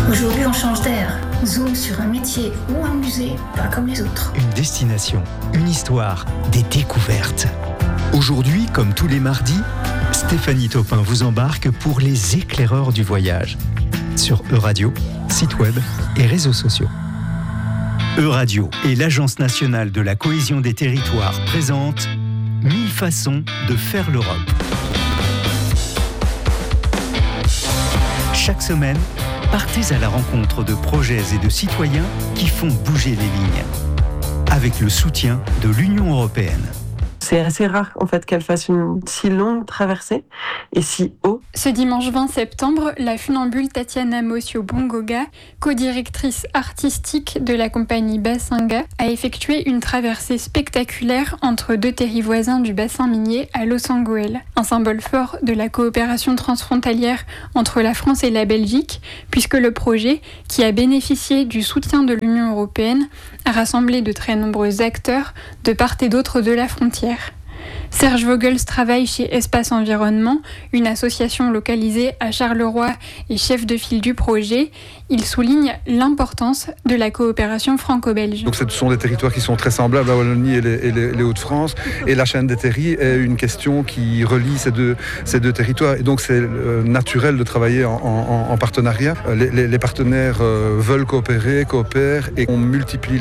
Aujourd'hui, on change d'air. Zoom sur un métier ou un musée, pas comme les autres. Une destination, une histoire, des découvertes. Aujourd'hui, comme tous les mardis, Stéphanie Taupin vous embarque pour les éclaireurs du voyage. Sur Euradio, site web et réseaux sociaux. Euradio et l'Agence nationale de la cohésion des territoires présentent 1000 façons de faire l'Europe. Chaque semaine, partez à la rencontre de projets et de citoyens qui font bouger les lignes. Avec le soutien de l'Union européenne. C'est assez rare en fait qu'elle fasse une si longue traversée et si haut. Ce dimanche 20 septembre, la funambule Tatiana Mosio-Bongoga, co-directrice artistique de la compagnie Bassinga, a effectué une traversée spectaculaire entre deux terris voisins du bassin minier à Losangoel, un symbole fort de la coopération transfrontalière entre la France et la Belgique, puisque le projet, qui a bénéficié du soutien de l'Union européenne, a rassemblé de très nombreux acteurs de part et d'autre de la frontière. Serge Vogels travaille chez Espace Environnement, une association localisée à Charleroi et chef de file du projet. Il souligne l'importance de la coopération franco-belge. Donc ce sont des territoires qui sont très semblables à Wallonie et les Hauts-de-France. Et la chaîne des terris est une question qui relie ces deux territoires. Et donc c'est naturel de travailler en partenariat. Les partenaires veulent coopèrent et on multiplie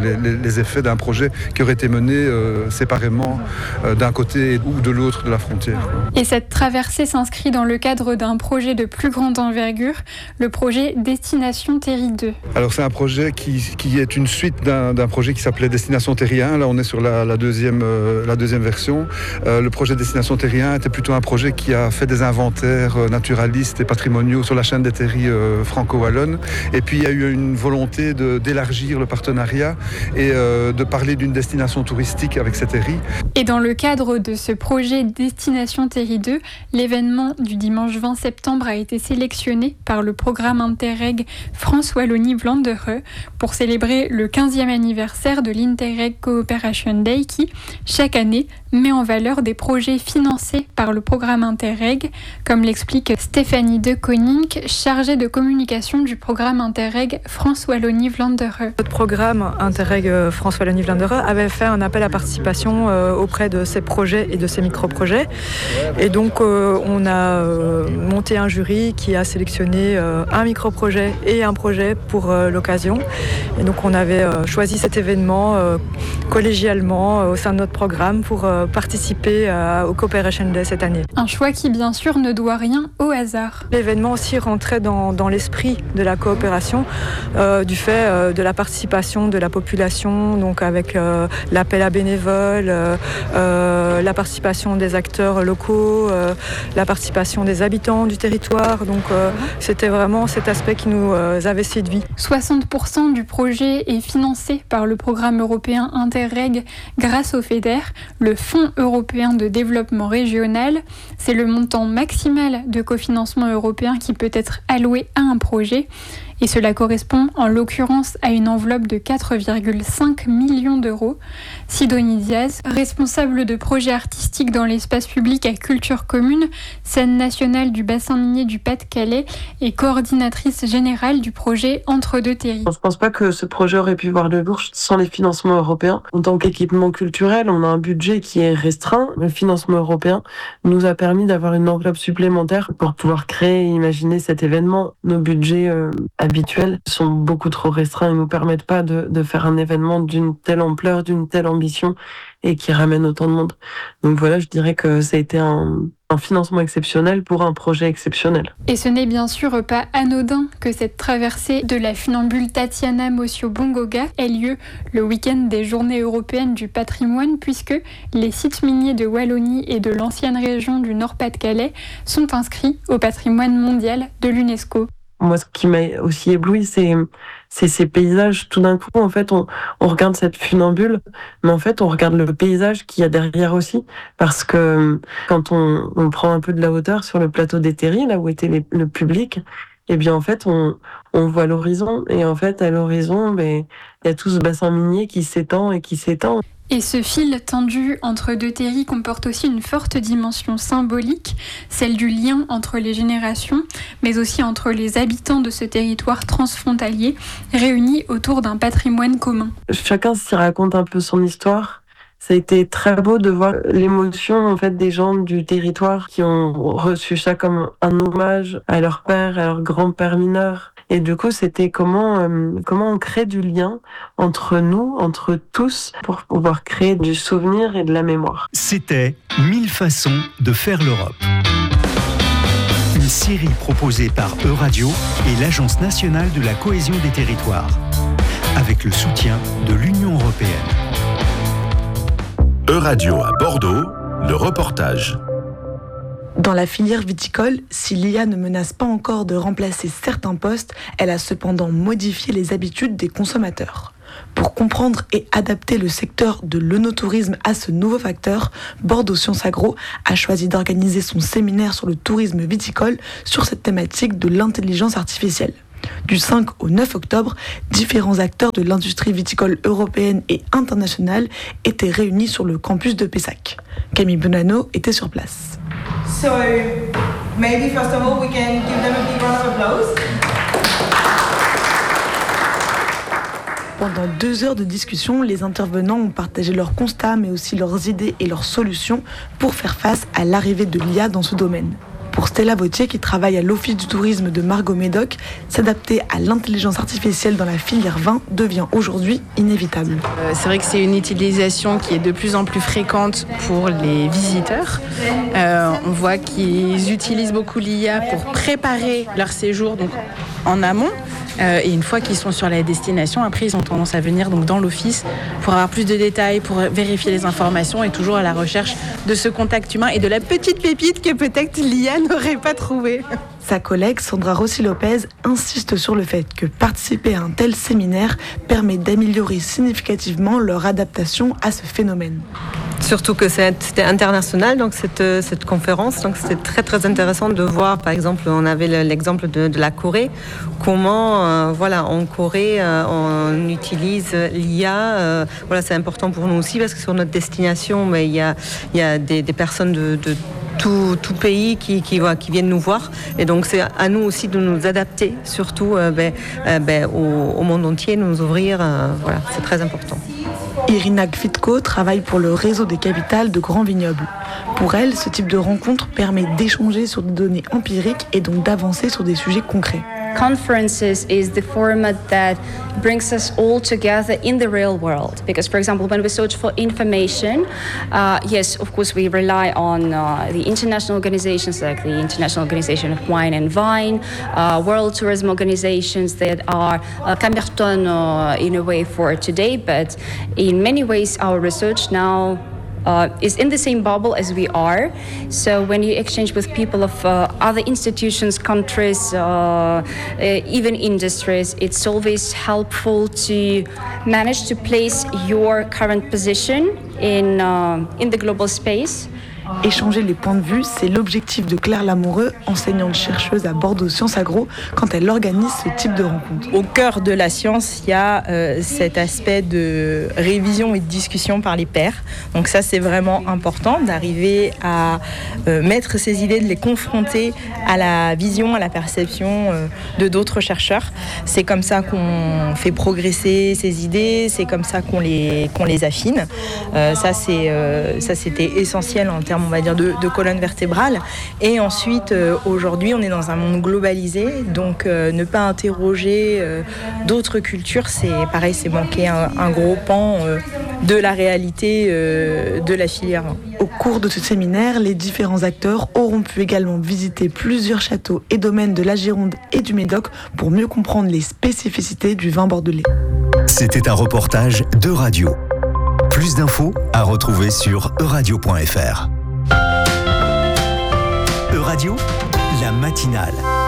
les effets d'un projet qui aurait été mené séparément d'un côté ou de l'autre de la frontière. Et cette traversée s'inscrit dans le cadre d'un projet de plus grande envergure, le projet Destination Terri 2. Alors c'est un projet qui est une suite d'un projet qui s'appelait Destination Terri 1. Là on est sur la deuxième version. Le projet Destination Terri 1 était plutôt un projet qui a fait des inventaires naturalistes et patrimoniaux sur la chaîne des terris franco-wallonnes. Et puis il y a eu une volonté d'élargir le partenariat et de parler d'une destination touristique avec ces terris. Et dans le cadre de ce projet Destination Terri 2, l'événement du dimanche 20 septembre a été sélectionné par le programme Interreg France-Wallonie-Vlaanderen pour célébrer le 15e anniversaire de l'Interreg Cooperation Day qui, chaque année, met en valeur des projets financés par le programme Interreg, comme l'explique Stéphanie De Koning, chargée de communication du programme Interreg France-Wallonie-Vlaanderen. Notre programme Interreg France-Wallonie-Vlaanderen avait fait un appel à participation auprès de ces projets et de ces micro-projets. Et donc on a monté un jury qui a sélectionné un micro-projet et un projet pour l'occasion. Et donc on avait choisi cet événement collégialement au sein de notre programme pour participer au Cooperation Day cette année. Un choix qui bien sûr ne doit rien au hasard. L'événement aussi rentrait dans l'esprit de la coopération, du fait de la participation de la population, donc avec l'appel à bénévoles, la participation des acteurs locaux, la participation des habitants du territoire. Donc c'était vraiment cet aspect qui nous avait séduit. 60% du projet est financé par le programme européen Interreg grâce au FEDER, le Fonds européen de développement régional. C'est le montant maximal de cofinancement européen qui peut être alloué à un projet. Et cela correspond en l'occurrence à une enveloppe de 4,5 millions d'euros. Sidonie Diaz, responsable de projets artistiques dans l'espace public à culture commune, scène nationale du bassin minier du Pas-de-Calais et coordinatrice générale du projet Entre deux terris. Je ne pense pas que ce projet aurait pu voir le jour sans les financements européens. En tant qu'équipement culturel, on a un budget qui est restreint. Le financement européen nous a permis d'avoir une enveloppe supplémentaire pour pouvoir créer et imaginer cet événement. Nos budgets habituels sont beaucoup trop restreints et ne nous permettent pas de faire un événement d'une telle ampleur, d'une telle ambition et qui ramène autant de monde. Donc voilà, je dirais que ça a été un financement exceptionnel pour un projet exceptionnel. Et ce n'est bien sûr pas anodin que cette traversée de la funambule Tatiana Mosio-Bongoga ait lieu le week-end des Journées européennes du patrimoine, puisque les sites miniers de Wallonie et de l'ancienne région du Nord-Pas-de-Calais sont inscrits au patrimoine mondial de l'UNESCO. Moi, ce qui m'a aussi ébloui, c'est ces paysages. Tout d'un coup, en fait, on regarde cette funambule, mais en fait, on regarde le paysage qu'il y a derrière aussi. Parce que quand on prend un peu de la hauteur sur le plateau des terris, là où était le public, eh bien, en fait, on voit l'horizon. Et en fait, à l'horizon, il y a tout ce bassin minier qui s'étend et qui s'étend. Et ce fil tendu entre deux terris comporte aussi une forte dimension symbolique, celle du lien entre les générations, mais aussi entre les habitants de ce territoire transfrontalier, réunis autour d'un patrimoine commun. Chacun s'y raconte un peu son histoire. Ça a été très beau de voir l'émotion en fait des gens du territoire qui ont reçu ça comme un hommage à leur père, à leur grand-père mineur. Et du coup, c'était comment on crée du lien entre nous, entre tous, pour pouvoir créer du souvenir et de la mémoire. C'était 1000 façons de faire l'Europe. Une série proposée par Euradio et l'Agence nationale de la cohésion des territoires, avec le soutien de l'Union européenne. Euradio à Bordeaux, le reportage. Dans la filière viticole, si l'IA ne menace pas encore de remplacer certains postes, elle a cependant modifié les habitudes des consommateurs. Pour comprendre et adapter le secteur de l'œnotourisme à ce nouveau facteur, Bordeaux Sciences Agro a choisi d'organiser son séminaire sur le tourisme viticole sur cette thématique de l'intelligence artificielle. Du 5 au 9 octobre, différents acteurs de l'industrie viticole européenne et internationale étaient réunis sur le campus de Pessac. Camille Bonanno était sur place. So, maybe first of all we can give them a big round of applause. Pendant 2 heures de discussion, les intervenants ont partagé leurs constats, mais aussi leurs idées et leurs solutions pour faire face à l'arrivée de l'IA dans ce domaine. Pour Stella Vautier, qui travaille à l'Office du tourisme de Margaux-Médoc, s'adapter à l'intelligence artificielle dans la filière vin devient aujourd'hui inévitable. C'est vrai que c'est une utilisation qui est de plus en plus fréquente pour les visiteurs. On voit qu'ils utilisent beaucoup l'IA pour préparer leur séjour donc en amont. Et une fois qu'ils sont sur la destination, après ils ont tendance à venir donc dans l'office pour avoir plus de détails, pour vérifier les informations et toujours à la recherche de ce contact humain et de la petite pépite que peut-être l'IA n'aurait pas trouvée. Sa collègue Sandra Rossi-Lopez insiste sur le fait que participer à un tel séminaire permet d'améliorer significativement leur adaptation à ce phénomène. Surtout que c'était international, donc cette conférence, donc c'était très très intéressant de voir. Par exemple, on avait l'exemple de la Corée, comment en Corée on utilise l'IA. C'est important pour nous aussi parce que sur notre destination, mais il y a des personnes de tout pays qui viennent nous voir, et donc c'est à nous aussi de nous adapter, surtout au monde entier, nous ouvrir. C'est très important. Irina Gvitko travaille pour le réseau des capitales de grands vignobles. Pour elle, ce type de rencontre permet d'échanger sur des données empiriques et donc d'avancer sur des sujets concrets. Conferences is the format that brings us all together in the real world. Because, for example, when we search for information, yes, of course, we rely on the international organizations like the International Organization of Wine and Vine, World Tourism Organizations that are Camerton in a way for today. But in many ways, our research now is in the same bubble as we are. So when you exchange with people of other institutions, countries, even industries, it's always helpful to manage to place your current position in the global space. Échanger les points de vue, c'est l'objectif de Claire Lamoureux, enseignante-chercheuse à Bordeaux Sciences Agro, quand elle organise ce type de rencontre. Au cœur de la science, il y a cet aspect de révision et de discussion par les pairs. Donc ça, c'est vraiment important d'arriver à mettre ces idées, de les confronter à la vision, à la perception de d'autres chercheurs. C'est comme ça qu'on fait progresser ces idées, c'est comme ça qu'on les affine. Ça, c'était essentiel en termes, on va dire, de colonne vertébrale. Et ensuite, aujourd'hui, on est dans un monde globalisé, donc ne pas interroger d'autres cultures, c'est pareil, c'est manquer un gros pan de la réalité de la filière. Au cours de ce séminaire, les différents acteurs auront pu également visiter plusieurs châteaux et domaines de la Gironde et du Médoc pour mieux comprendre les spécificités du vin bordelais. C'était un reportage d'Euradio. Plus d'infos à retrouver sur euradio.fr. Euradio, la matinale.